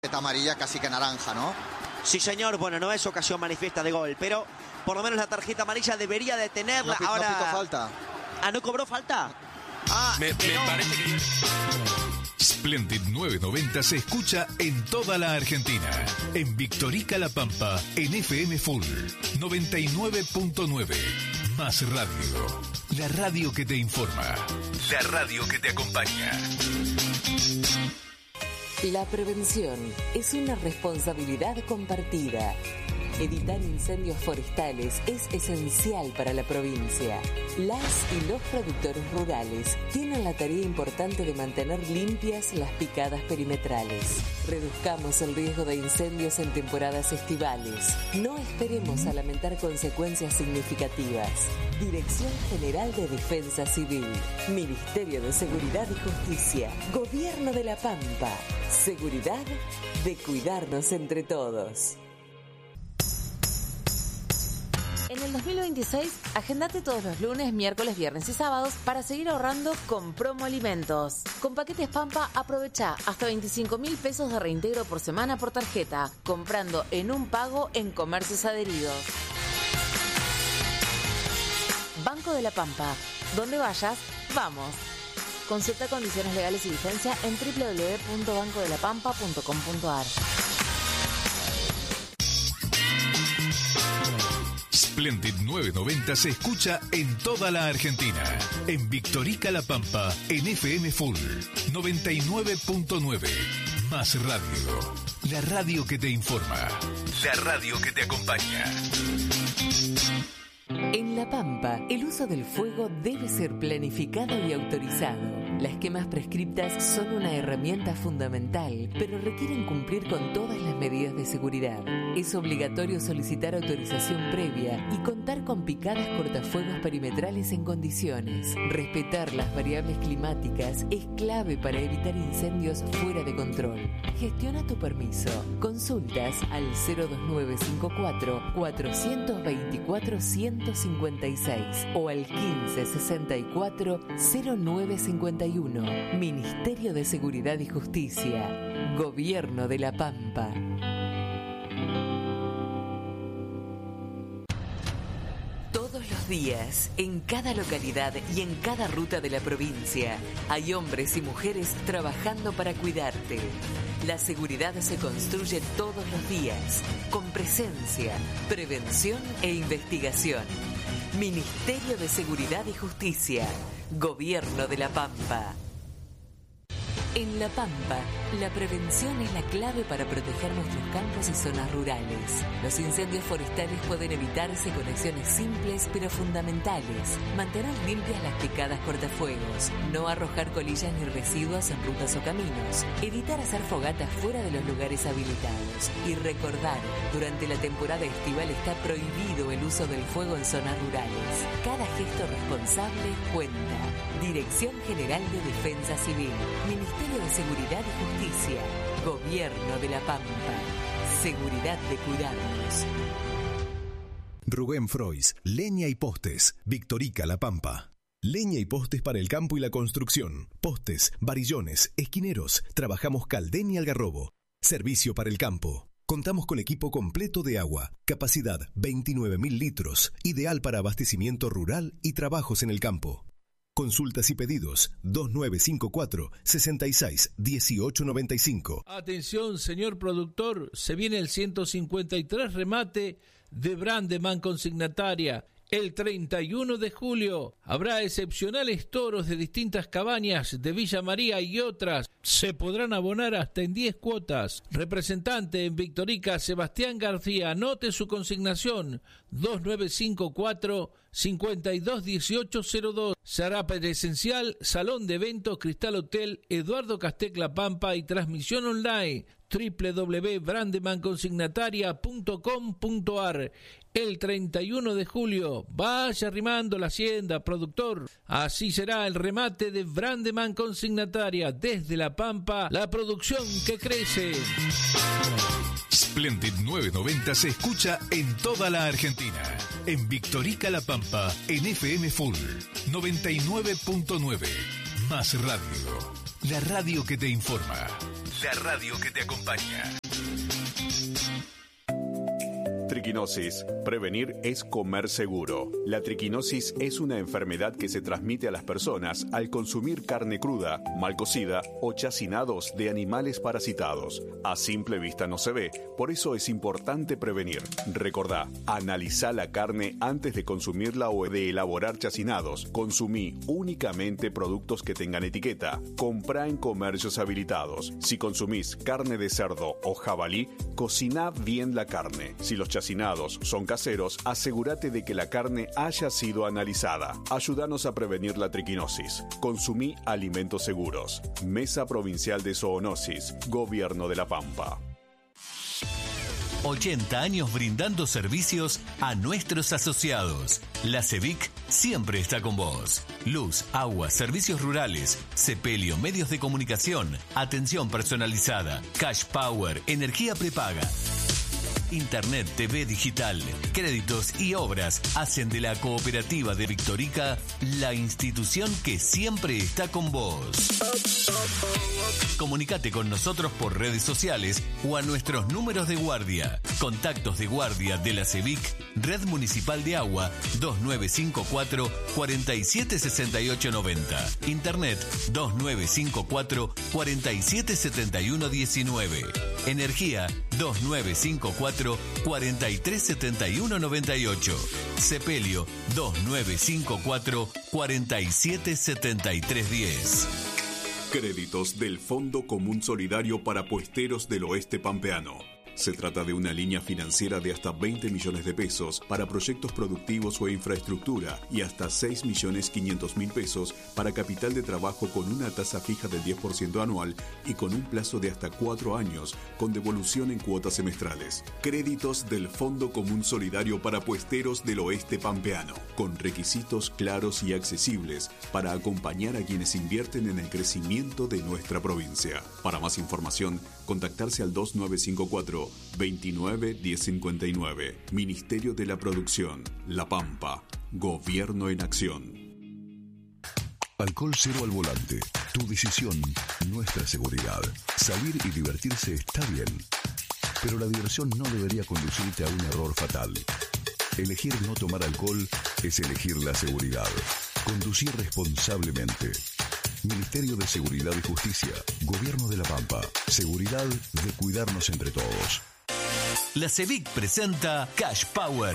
Amarilla casi que naranja, ¿no? Sí, señor. Bueno, no es ocasión manifiesta de gol, pero por lo menos la tarjeta amarilla debería de tenerla. No, ahora no pitó falta. Ah, ¿no cobró falta? Me parece que... Splendid 990 se escucha en toda la Argentina. En Victorica La Pampa, en FM Full 99.9. Más radio. La radio que te informa. La radio que te acompaña. La prevención es una responsabilidad compartida. Evitar incendios forestales es esencial para la provincia. Las y los productores rurales tienen la tarea importante de mantener limpias las picadas perimetrales. Reduzcamos el riesgo de incendios en temporadas estivales. No esperemos a lamentar consecuencias significativas. Dirección General de Defensa Civil, Ministerio de Seguridad y Justicia, Gobierno de La Pampa. Seguridad de cuidarnos entre todos. En el 2026, agendate todos los lunes, miércoles, viernes y sábados para seguir ahorrando con Promo Alimentos. Con Paquetes Pampa, aprovecha hasta 25.000 pesos de reintegro por semana por tarjeta, comprando en un pago en comercios adheridos. Banco de la Pampa. Donde vayas, vamos. Consulta condiciones legales y vigencia en www.bancodelapampa.com.ar. Splendid 990 se escucha en toda la Argentina. En Victorica La Pampa, en FM Full 99.9. Más radio. La radio que te informa. La radio que te acompaña. En La Pampa, el uso del fuego debe ser planificado y autorizado. Las quemas prescriptas son una herramienta fundamental, pero requieren cumplir con todas las medidas de seguridad. Es obligatorio solicitar autorización previa y contar con picadas cortafuegos perimetrales en condiciones. Respetar las variables climáticas es clave para evitar incendios fuera de control. Gestiona tu permiso. Consultas al 02954 424 156 o al 1564 0951. Ministerio de Seguridad y Justicia. Gobierno de La Pampa. Todos los días, en cada localidad y en cada ruta de la provincia, hay hombres y mujeres trabajando para cuidarte. La seguridad se construye todos los días, con presencia, prevención e investigación. Ministerio de Seguridad y Justicia. Gobierno de La Pampa. En La Pampa, la prevención es la clave para proteger nuestros campos y zonas rurales. Los incendios forestales pueden evitarse con acciones simples pero fundamentales. Mantener limpias las picadas cortafuegos, no arrojar colillas ni residuos en rutas o caminos, evitar hacer fogatas fuera de los lugares habilitados y recordar, durante la temporada estival está prohibido el uso del fuego en zonas rurales. Cada gesto responsable cuenta. Dirección General de Defensa Civil, Ministerio de Seguridad y Justicia, Gobierno de La Pampa. Seguridad de cuidarnos. Rubén Frois, Leña y Postes, Victorica La Pampa. Leña y postes para el campo y la construcción. Postes, varillones, esquineros. Trabajamos Caldén y Algarrobo. Servicio para el campo. Contamos con equipo completo de agua. Capacidad 29.000 litros. Ideal para abastecimiento rural y trabajos en el campo. Consultas y pedidos 2954 66 1895. Atención, señor productor, se viene el 153 remate de Brandeman Consignataria. El 31 de julio habrá excepcionales toros de distintas cabañas de Villa María y otras. Se podrán abonar hasta en 10 cuotas. Representante en Victorica, Sebastián García. Anote su consignación 2954 521802. Se hará presencial, Salón de Eventos, Cristal Hotel, Eduardo Castec La Pampa y transmisión online www.brandemanconsignataria.com.ar. El 31 de julio, vaya arrimando la hacienda, productor. Así será el remate de Brandeman Consignataria. Desde La Pampa, la producción que crece. Splendid 990 se escucha en toda la Argentina. En Victorica La Pampa, en FM Full 99.9. Más radio. La radio que te informa. la radio que te acompaña. Triquinosis. Prevenir es comer seguro. La triquinosis es una enfermedad que se transmite a las personas al consumir carne cruda, mal cocida o chacinados de animales parasitados. A simple vista no se ve, por eso es importante prevenir. Recordá, analizá la carne antes de consumirla o de elaborar chacinados. Consumí únicamente productos que tengan etiqueta. Comprá en comercios habilitados. Si consumís carne de cerdo o jabalí, cociná bien la carne. Si los chacinados son caseros, asegúrate de que la carne haya sido analizada. Ayúdanos a prevenir la triquinosis. Consumí alimentos seguros. Mesa Provincial de Zoonosis, Gobierno de La Pampa. 80 años brindando servicios a nuestros asociados. La CEVIC siempre está con vos. Luz, agua, servicios rurales, sepelio, medios de comunicación, atención personalizada, cash power, energía prepaga. Internet, TV digital, créditos y obras hacen de la Cooperativa de Victorica la institución que siempre está con vos. Comunicate con nosotros por redes sociales o a nuestros números de guardia. Contactos de guardia de la CEVIC, Red Municipal de Agua 2954 476890. Internet 2954 477119. Energía 2954 437198. Sepelio 2954 477310. Créditos del Fondo Común Solidario para Puesteros del Oeste Pampeano. Se trata de una línea financiera de hasta 20 millones de pesos para proyectos productivos o infraestructura y hasta 6.500.000 pesos para capital de trabajo con una tasa fija del 10% anual y con un plazo de hasta 4 años con devolución en cuotas semestrales. Créditos del Fondo Común Solidario para Puesteros del Oeste Pampeano, con requisitos claros y accesibles para acompañar a quienes invierten en el crecimiento de nuestra provincia. Para más información, contactarse al 2954 29 1059. Ministerio de la Producción, La Pampa. Gobierno en acción. Alcohol cero al volante. Tu decisión, nuestra seguridad. Salir y divertirse está bien, pero la diversión no debería conducirte a un error fatal. Elegir no tomar alcohol es elegir la seguridad. Conducir responsablemente. Ministerio de Seguridad y Justicia, Gobierno de La Pampa. Seguridad de cuidarnos entre todos. La CEVIC presenta Cash Power.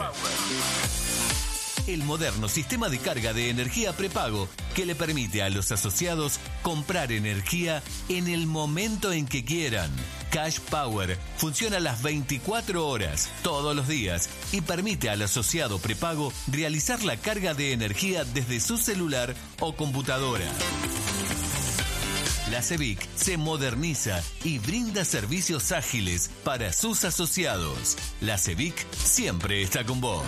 El moderno sistema de carga de energía prepago que le permite a los asociados comprar energía en el momento en que quieran. Cash Power funciona las 24 horas, todos los días, y permite al asociado prepago realizar la carga de energía desde su celular o computadora. La CEVIC se moderniza y brinda servicios ágiles para sus asociados. La CEVIC siempre está con vos.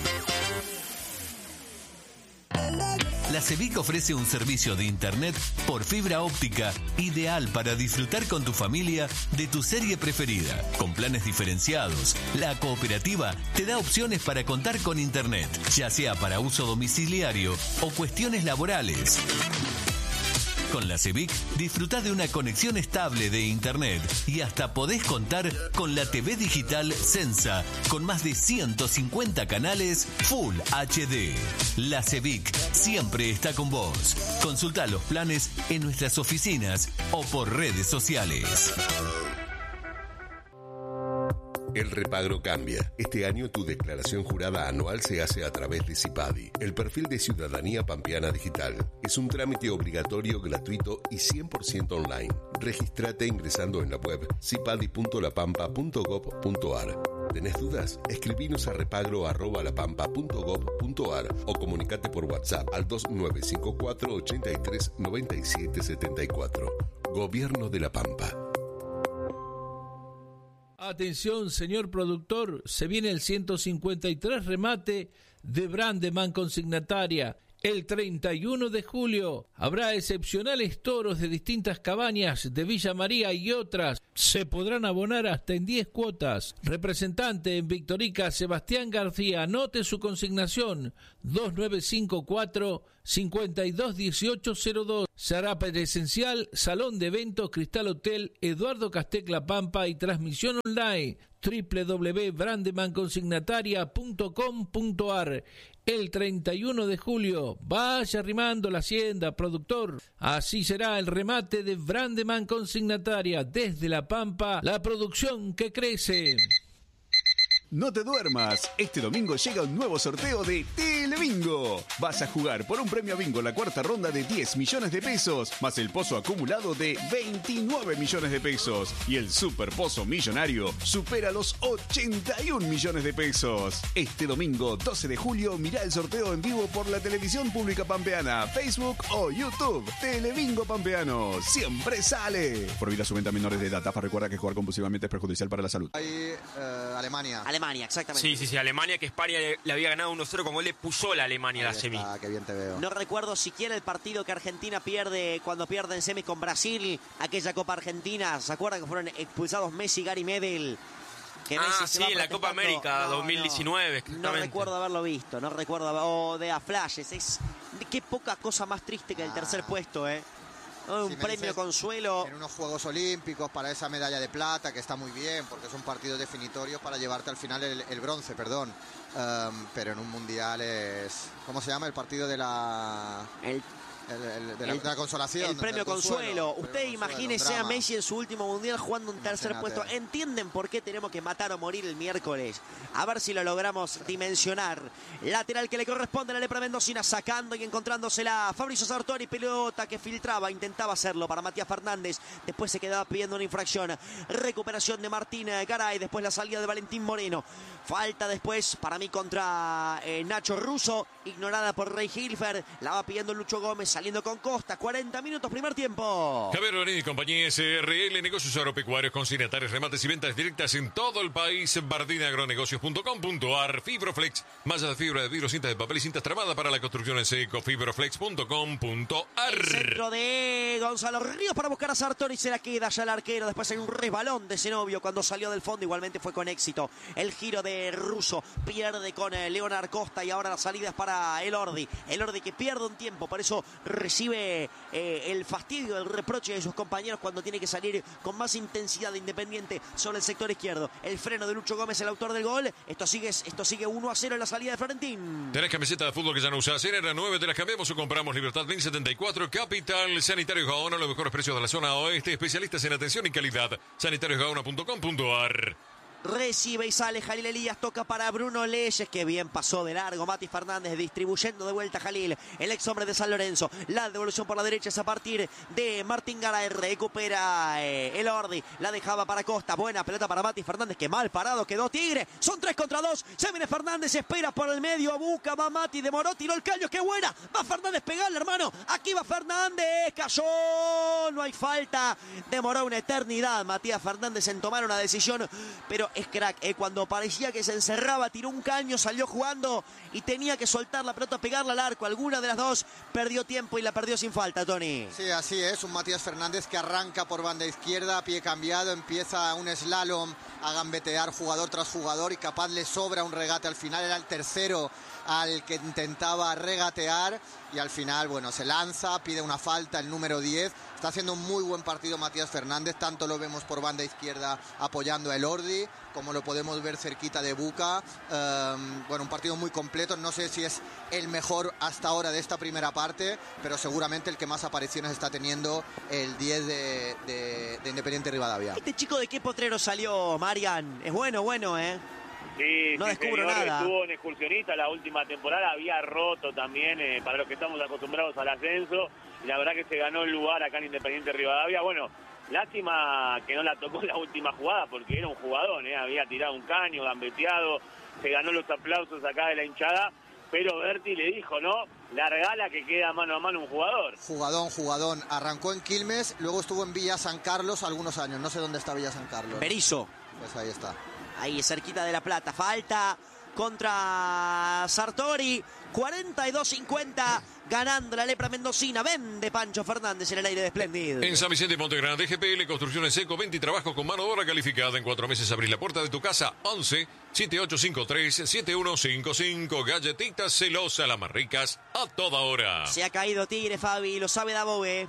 La CEVIC ofrece un servicio de internet por fibra óptica ideal para disfrutar con tu familia de tu serie preferida. Con planes diferenciados, la cooperativa te da opciones para contar con internet, ya sea para uso domiciliario o cuestiones laborales. Con la CEVIC disfrutá de una conexión estable de internet y hasta podés contar con la TV digital Sensa con más de 150 canales Full HD. La CEVIC siempre está con vos. Consultá los planes en nuestras oficinas o por redes sociales. El repagro cambia. Este año tu declaración jurada anual se hace a través de CIPADI, el perfil de Ciudadanía Pampeana Digital. Es un trámite obligatorio, gratuito y 100% online. Regístrate ingresando en la web cipadi.lapampa.gov.ar. ¿Tenés dudas? Escribinos a repagro@lapampa.gov.ar o comunicate por WhatsApp al 2954 83 97 74. Gobierno de La Pampa. Atención, señor productor, se viene el 153 remate de Brandeman Consignataria, El 31 de julio habrá excepcionales toros de distintas cabañas de Villa María y otras. Se podrán abonar hasta en 10 cuotas. Representante en Victorica, Sebastián García. Anote su consignación 2954-521802. Será presencial, Salón de Eventos Cristal Hotel Eduardo Castecla Pampa y transmisión online www.brandemannconsignataria.com.ar. El 31 de julio, vaya arrimando la hacienda, productor. Así será el remate de Brandeman Consignataria. Desde La Pampa, la producción que crece. No te duermas, este domingo llega un nuevo sorteo de Telebingo. Vas a jugar por un premio bingo la cuarta ronda de 10 millones de pesos, más el pozo acumulado de 29 millones de pesos. Y el super pozo millonario supera los 81 millones de pesos. Este domingo 12 de julio mirá el sorteo en vivo por la televisión pública pampeana, Facebook o YouTube. Telebingo Pampeano, siempre sale. Prohibida su venta a menores de edad. AFA recuerda que jugar compulsivamente es perjudicial para la salud. Ahí, Alemania. Alemania, exactamente. Sí, Alemania, que España le había ganado 1-0 con gol de Puyol a Alemania la semi. Qué bien te veo. No recuerdo siquiera el partido que Argentina pierde cuando pierde en semi con Brasil, aquella Copa Argentina. ¿Se acuerdan que fueron expulsados Messi y Gary Medel? Sí, en la Copa América 2019. No recuerdo haberlo visto, o de a flashes. Qué poca cosa más triste que el tercer puesto, Un premio consuelo. En unos Juegos Olímpicos para esa medalla de plata, que está muy bien, porque son partidos definitorios para llevarte al final el bronce, perdón. Pero en un mundial es... ¿Cómo se llama? El partido de la... de la consolación. El premio consuelo. Usted imagínese a Messi en su último mundial jugando un tercer puesto. ¿Entienden por qué tenemos que matar o morir el miércoles? A ver si lo logramos dimensionar. Lateral que le corresponde a Lepre Mendocina, sacando y encontrándosela. Fabrizio Sartori, pelota que filtraba, intentaba hacerlo para Matías Fernández. Después se quedaba pidiendo una infracción. Recuperación de Martín Garay. Después la salida de Valentín Moreno. Falta después para mí contra Nacho Russo, ignorada por Rey Hilfer. La va pidiendo Lucho Gómez, saliendo con Costa. 40 minutos, primer tiempo. Javier Lorenzi y compañía SRL, negocios agropecuarios, consignatarios, remates y ventas directas en todo el país. bardinagronegocios.com.ar. Fibroflex, mallas de fibra de vidrio, cintas de papel y cintas tramadas para la construcción en seco. Fibroflex.com.ar. El centro de Gonzalo Ríos para buscar a Sartori, se la queda ya el arquero. Después hay un resbalón de Zenobio cuando salió del fondo, igualmente fue con éxito. El giro de Russo, pierde con Leonard Costa y ahora la salida es para Elordi. Elordi que pierde un tiempo, por eso recibe el fastidio, el reproche de sus compañeros cuando tiene que salir con más intensidad de Independiente sobre el sector izquierdo. El freno de Lucho Gómez, el autor del gol. Esto sigue 1-0 en la salida de Florentín. ¿Tenés camiseta de fútbol que ya no usás? En era 9 te las cambiamos o compramos. Libertad 1074, Capital Sanitarios Gaona, los mejores precios de la zona oeste, especialistas en atención y calidad. sanitariosgaona.com.ar. Recibe y sale Jalil Elías, toca para Bruno Leyes, que bien pasó de largo. Mati Fernández distribuyendo de vuelta a Jalil, el ex hombre de San Lorenzo. La devolución por la derecha es a partir de Martín Garay. Recupera Elordi, la dejaba para Costa. Buena pelota para Mati Fernández, que mal parado quedó Tigre. Son 3 contra 2. Se viene Fernández, espera por el medio, busca, va Mati, demoró, tiró el caño. ¡Qué buena! Va Fernández, pegarle, hermano. Aquí va Fernández, cayó. No hay falta. Demoró una eternidad Matías Fernández en tomar una decisión, pero es crack, cuando parecía que se encerraba, tiró un caño, salió jugando y tenía que soltar la pelota, pegarla al arco. Alguna de las dos perdió tiempo y la perdió sin falta, Tony. Sí, así es, un Matías Fernández que arranca por banda izquierda, pie cambiado, empieza un slalom a gambetear jugador tras jugador y capaz le sobra un regate al final. Era el tercero al que intentaba regatear y al final, bueno, se lanza, pide una falta, el número 10. Está haciendo un muy buen partido Matías Fernández, tanto lo vemos por banda izquierda apoyando a Elordi, como lo podemos ver cerquita de Buca. Bueno, un partido muy completo, no sé si es el mejor hasta ahora de esta primera parte, pero seguramente el que más apariciones está teniendo el 10 de Independiente Rivadavia. ¿Este chico de qué potrero salió, Marian? Es bueno, Sí, no descubro señor, nada. Estuvo en Excursionista la última temporada, había roto también para los que estamos acostumbrados al ascenso, y la verdad que se ganó el lugar acá en Independiente Rivadavia. Bueno, lástima que no la tocó en la última jugada, porque era un jugador, había tirado un caño, gambeteado, se ganó los aplausos acá de la hinchada, pero Berti le dijo, no, largala que queda mano a mano un jugador. Jugadón. Arrancó en Quilmes, luego estuvo en Villa San Carlos algunos años, no sé dónde está Villa San Carlos. Berizo. Pues ahí está. Ahí cerquita de La Plata. Falta contra Sartori. 42-50, ganando la lepra mendocina. Vende Pancho Fernández en el aire de Splendid. En San Vicente y Monte Grande, GPL Construcciones Seco, 20 trabajos con mano de obra calificada. En 4 meses abrís la puerta de tu casa. 11-7853-7155. Galletitas Celosa, las más ricas a toda hora. Se ha caído Tigre, Fabi, lo sabe Dabove.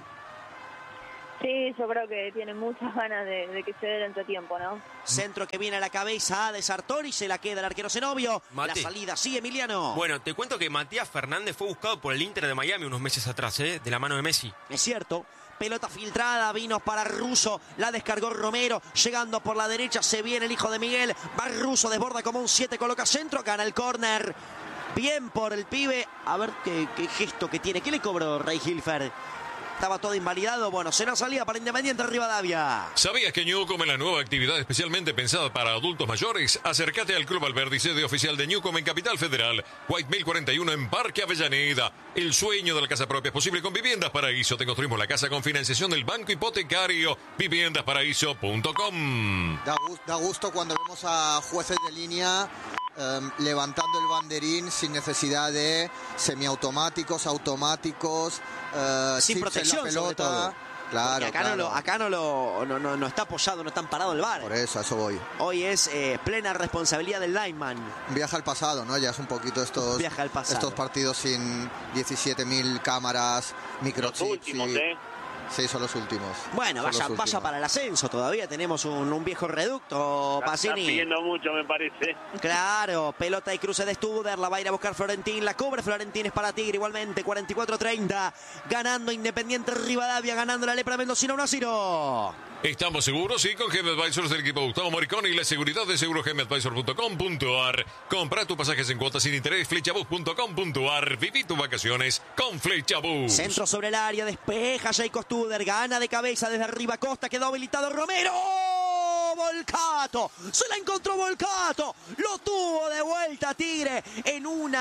Sí, yo creo que tiene muchas ganas de que se dé el entretiempo, ¿no? Centro que viene a la cabeza de Sartori, se la queda el arquero Zenobio. Mate. La salida, sí, Emiliano. Bueno, te cuento que Matías Fernández fue buscado por el Inter de Miami unos meses atrás, de la mano de Messi. Es cierto. Pelota filtrada, vino para Russo, la descargó Romero, llegando por la derecha, se viene el hijo de Miguel, va Russo, desborda como un 7, coloca centro, gana el córner. Bien por el pibe, a ver qué gesto que tiene. ¿Qué le cobró Rey Hilfer? Estaba todo invalidado. Bueno, será salida para Independiente Rivadavia. ¿Sabías que Newcom es la nueva actividad especialmente pensada para adultos mayores? Acércate al Club Alberdi, sede oficial de Newcom en Capital Federal. White 1041 en Parque Avellaneda. El sueño de la casa propia es posible con Viviendas Paraíso. Te construimos la casa con financiación del Banco Hipotecario. Viviendasparaíso.com. Da gusto cuando vemos a jueces de línea levantando el banderín sin necesidad de semiautomáticos, automáticos, sin protección, en la pelota. Claro, acá no está apoyado, no está amparado el VAR. Por eso, a eso voy. Hoy es plena responsabilidad del lineman. Viaja al pasado, ¿no? Ya es un poquito estos partidos sin 17.000 cámaras, microchips. Los últimos, Sí, son los últimos. Bueno, vaya para el ascenso. Todavía tenemos un viejo reducto, Pacini. Está pidiendo mucho, me parece. Claro, pelota y cruce de Studer. La va a ir a buscar Florentín. La cubre Florentín, es para Tigre igualmente. 44-30. Ganando Independiente Rivadavia. Ganando la lepra mendocina 1-0. Estamos seguros, sí, con GM Advisors del equipo Gustavo Moricón y la seguridad de segurogmadvisor.com.ar. Compra tus pasajes en cuotas sin interés, flechabus.com.ar. Viví tus vacaciones con Flechabus. Centro sobre el área, despeja Jacob Studer, gana de cabeza desde arriba Costa, quedó habilitado Romero. Volcato, se la encontró Volcato, lo tuvo de vuelta Tigre en un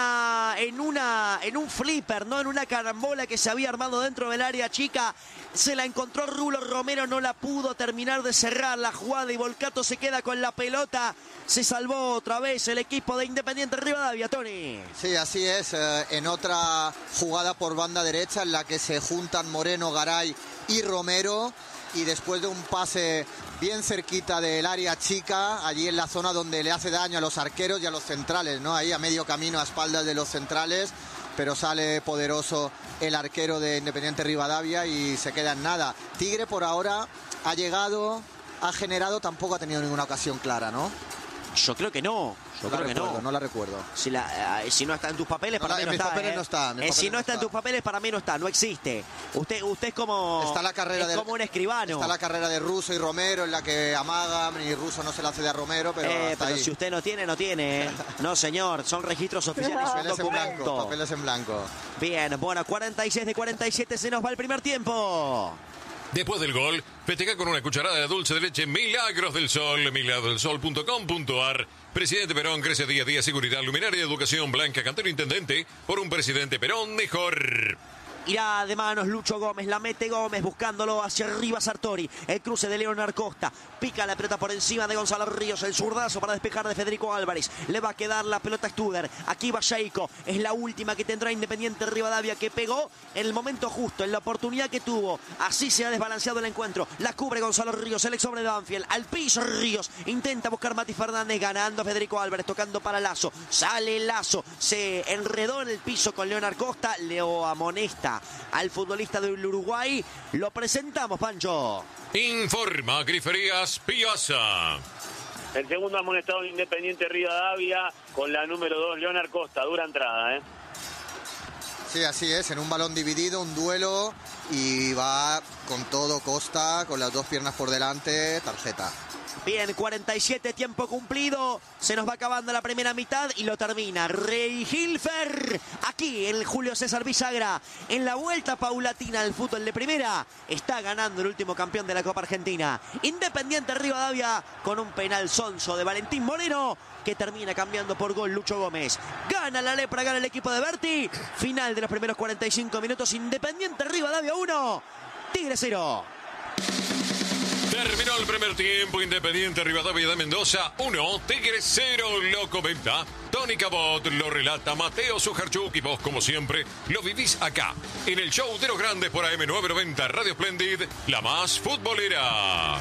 flipper, no en una carambola que se había armado dentro del área chica. Se la encontró Rulo Romero, no la pudo terminar de cerrar la jugada y Volcato se queda con la pelota. Se salvó otra vez el equipo de Independiente Rivadavia, Tony. Sí, así es. En otra jugada por banda derecha en la que se juntan Moreno, Garay y Romero. Y después de un pase bien cerquita del área chica, allí en la zona donde le hace daño a los arqueros y a los centrales, ¿no? Ahí a medio camino a espaldas de los centrales, pero sale poderoso el arquero de Independiente Rivadavia y se queda en nada. Tigre por ahora ha llegado, ha generado, tampoco ha tenido ninguna ocasión clara, ¿no? Yo creo que no. No la recuerdo. Si no está en tus papeles, para mí no está. Si no está en tus papeles, para mí no está. No existe. Usted es como... Está la carrera como un escribano. Está la carrera de Russo y Romero, en la que amagan, y Russo no se la hace a Romero, pero si usted no tiene, no tiene. No, señor. Son registros oficiales. Papeles en blanco. Bien, bueno, 46-47 se nos va el primer tiempo. Después del gol, festeja con una cucharada de dulce de leche Milagros del Sol, milagrosdelsol.com.ar. Presidente Perón crece día a día, seguridad, luminaria, educación, Blanca Cantero, intendente, por un presidente Perón mejor. Irá de manos Lucho Gómez, la mete Gómez buscándolo hacia arriba Sartori, el cruce de Leonard Costa, pica la pelota por encima de Gonzalo Ríos, el zurdazo para despejar de Federico Álvarez, le va a quedar la pelota a Studer, aquí va Sheiko, es la última que tendrá Independiente Rivadavia, que pegó en el momento justo, en la oportunidad que tuvo, así se ha desbalanceado el encuentro, la cubre Gonzalo Ríos, el ex hombre de Banfield, al piso Ríos, intenta buscar Mati Fernández, ganando a Federico Álvarez, tocando para Lazo, sale Lazo, se enredó en el piso con Leonard Costa, lo amonesta al futbolista del Uruguay. Lo presentamos, Pancho. Informa Griferías Piazza. El segundo amonestado de Independiente Rivadavia con la número 2, Leonard Costa. Dura entrada, Sí, así es, en un balón dividido, un duelo, y va con todo Costa, con las dos piernas por delante, tarjeta. Bien, 47, tiempo cumplido. Se nos va acabando la primera mitad y lo termina Rey Hilfer. Aquí el Julio César Villagra, en la vuelta paulatina al fútbol de primera, está ganando el último campeón de la Copa Argentina. Independiente Rivadavia con un penal sonso de Valentín Moreno, que termina cambiando por gol Lucho Gómez. Gana la lepra, gana el equipo de Berti. Final de los primeros 45 minutos. Independiente Rivadavia 1, Tigre 0. Terminó el primer tiempo, Independiente Rivadavia de Mendoza 1, Tigre 0, lo comenta Tony Cabot lo relata Mateo Sujarchuk y vos, como siempre, lo vivís acá, en el show de los grandes por AM990 Radio Splendid, la más futbolera.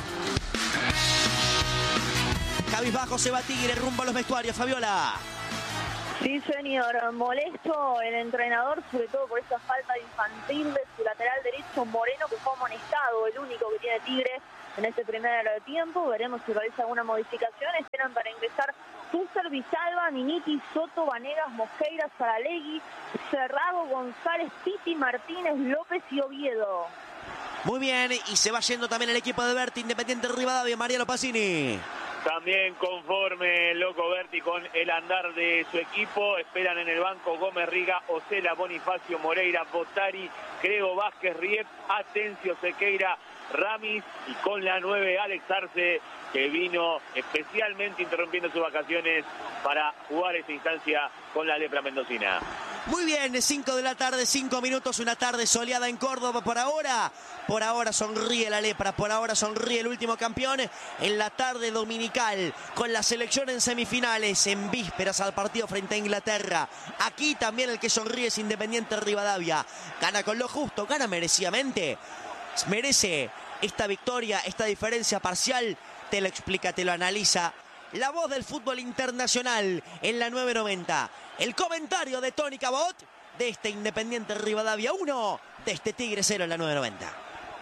Cabizbajo se va Tigre rumbo a los vestuarios, Fabiola. Sí, señor. Molesto el entrenador, sobre todo por esa falta infantil de su lateral derecho, Moreno, que fue amonestado, el único que tiene Tigre en este primer tiempo. Veremos si realiza alguna modificación. Esperan para ingresar Fuster, Villalba, Niniti, Soto, Vanegas, Mosqueira, Saralegui, Cerrado, González, Piti, Martínez, López y Oviedo. Muy bien, y se va yendo también el equipo de Berti, Independiente Rivadavia, Mariano Pacini. También conforme Loco Berti con el andar de su equipo. Esperan en el banco Gómez Riga, Ocela, Bonifacio, Moreira, Botari, Creo, Vázquez, Riep, Atencio, Sequeira, Ramis y con la 9 Alex Arce, que vino especialmente interrumpiendo sus vacaciones para jugar esta instancia con la lepra mendocina. Muy bien, 5 de la tarde, 5 minutos, una tarde soleada en Córdoba por ahora. Por ahora sonríe la lepra, por ahora sonríe el último campeón en la tarde dominical, con la selección en semifinales, en vísperas al partido frente a Inglaterra. Aquí también el que sonríe es Independiente Rivadavia. Gana con lo justo, gana merecidamente. Merece esta victoria, esta diferencia parcial. Te lo explica, te lo analiza la voz del fútbol internacional en la 990. El comentario de Tony Cabot de este Independiente Rivadavia 1, de este Tigre 0 en la 990.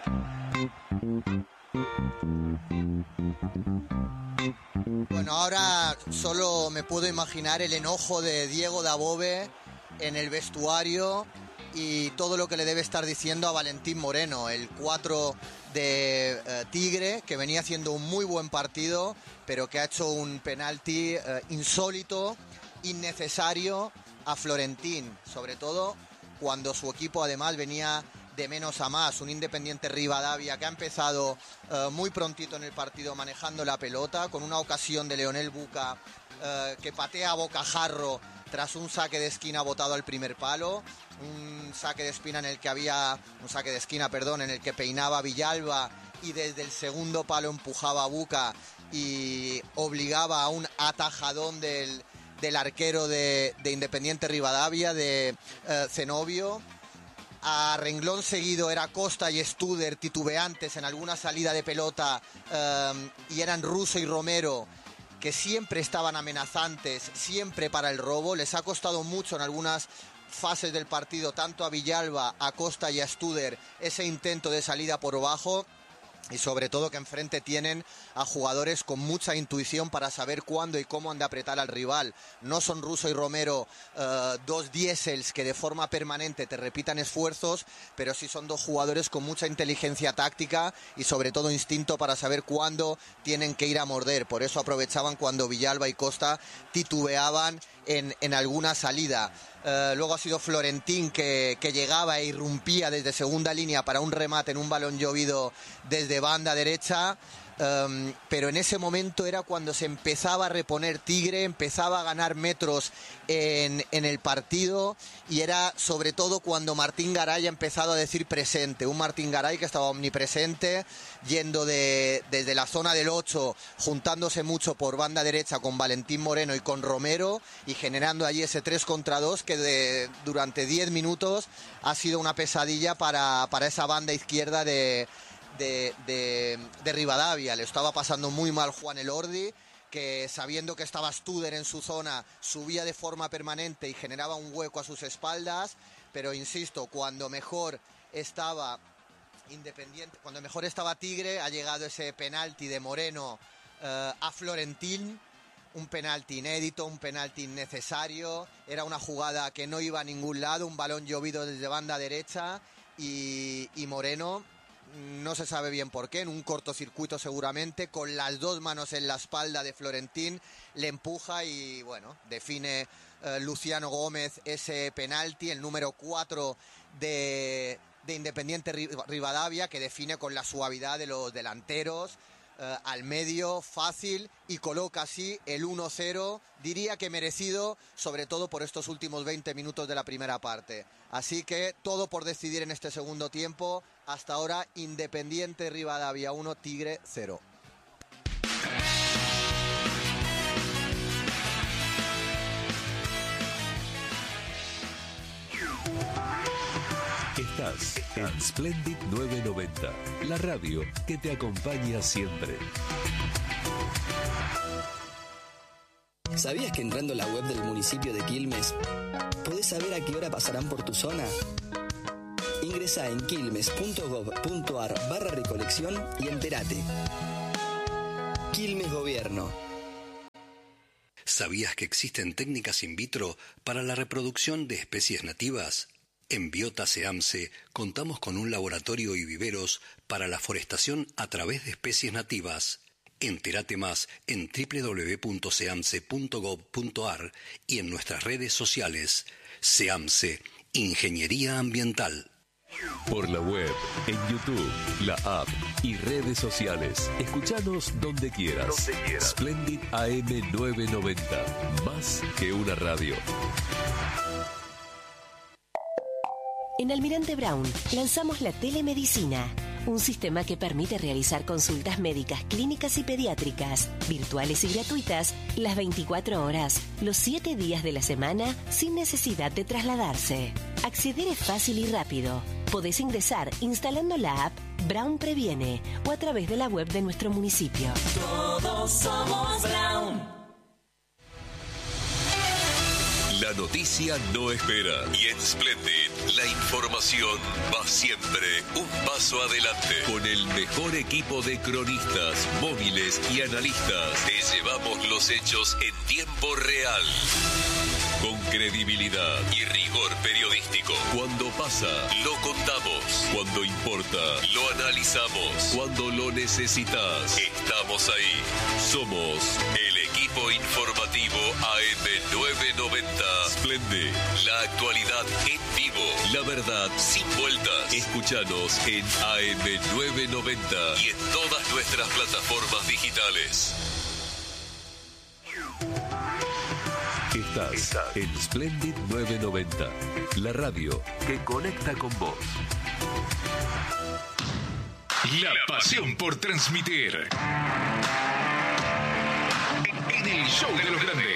Bueno, ahora solo me puedo imaginar el enojo de Diego Dabove en el vestuario y todo lo que le debe estar diciendo a Valentín Moreno, el 4 de Tigre, que venía haciendo un muy buen partido, pero que ha hecho un penalti insólito, innecesario a Florentín, sobre todo cuando su equipo además venía de menos a más. Un Independiente Rivadavia que ha empezado muy prontito en el partido manejando la pelota, con una ocasión de Leonel Buca que patea a bocajarro tras un saque de esquina botado al primer palo, un saque de esquina en el que peinaba Villalba y desde el segundo palo empujaba a Buca y obligaba a un atajadón del arquero de Independiente Rivadavia, de Zenobio. A renglón seguido era Costa y Studer titubeantes en alguna salida de pelota, y eran Russo y Romero, que siempre estaban amenazantes, siempre para el robo. Les ha costado mucho en algunas fases del partido, tanto a Villalba, a Costa y a Studer, ese intento de salida por bajo. Y sobre todo que enfrente tienen a jugadores con mucha intuición para saber cuándo y cómo han de apretar al rival. No son Russo y Romero dos diésels que de forma permanente te repitan esfuerzos, pero sí son dos jugadores con mucha inteligencia táctica y sobre todo instinto para saber cuándo tienen que ir a morder. Por eso aprovechaban cuando Villalba y Costa titubeaban en alguna salida. Luego ha sido Florentín que llegaba e irrumpía desde segunda línea para un remate en un balón llovido desde banda derecha, pero en ese momento era cuando se empezaba a reponer Tigre, empezaba a ganar metros en el partido, y era sobre todo cuando Martín Garay ha empezado a decir presente. Un Martín Garay que estaba omnipresente, yendo desde la zona del 8, juntándose mucho por banda derecha con Valentín Moreno y con Romero, y generando allí ese 3 contra 2 que durante 10 minutos ha sido una pesadilla para esa banda izquierda de Rivadavia. Le estaba pasando muy mal Juan Elordi, que sabiendo que estaba Studer en su zona subía de forma permanente y generaba un hueco a sus espaldas. Pero insisto, cuando mejor estaba Independiente, cuando mejor estaba Tigre, ha llegado ese penalti de Moreno a Florentín, un penalti inédito, un penalti innecesario. Era una jugada que no iba a ningún lado, un balón llovido desde banda derecha, y Moreno, no se sabe bien por qué, en un cortocircuito seguramente, con las dos manos en la espalda de Florentín, le empuja y bueno, define Luciano Gómez ese penalti, el número 4 de Independiente Rivadavia, que define con la suavidad de los delanteros, al medio, fácil, y coloca así el 1-0, diría que merecido, sobre todo por estos últimos 20 minutos de la primera parte. Así que todo por decidir en este segundo tiempo. Hasta ahora Independiente Rivadavia 1, Tigre 0. En Splendid 990, la radio que te acompaña siempre. ¿Sabías que entrando a la web del municipio de Quilmes podés saber a qué hora pasarán por tu zona? Ingresá en quilmes.gov.ar/recolección y entérate. Quilmes Gobierno. ¿Sabías que existen técnicas in vitro para la reproducción de especies nativas? En Biota SEAMSE contamos con un laboratorio y viveros para la forestación a través de especies nativas. Entérate más en www.seamse.gov.ar y en nuestras redes sociales. SEAMSE, Ingeniería Ambiental. Por la web, en YouTube, la app y redes sociales. Escuchanos donde quieras. Splendid AM 990. Más que una radio. En Almirante Brown lanzamos la telemedicina, un sistema que permite realizar consultas médicas, clínicas y pediátricas, virtuales y gratuitas, las 24 horas, los 7 días de la semana, sin necesidad de trasladarse. Acceder es fácil y rápido. Podés ingresar instalando la app Brown Previene o a través de la web de nuestro municipio. Todos somos Brown. La noticia no espera. Y en Splendid, la información va siempre un paso adelante. Con el mejor equipo de cronistas, móviles y analistas, te llevamos los hechos en tiempo real. Con credibilidad y rigor periodístico. Cuando pasa, lo contamos. Cuando importa, lo analizamos. Cuando lo necesitas, estamos ahí. Somos el equipo informativo AM990. Splendid, la actualidad en vivo. La verdad sin vueltas. Escúchanos en AM990 y en todas nuestras plataformas digitales. Estás en Splendid 990, la radio que conecta con vos. La pasión por transmitir. En el show de los grandes.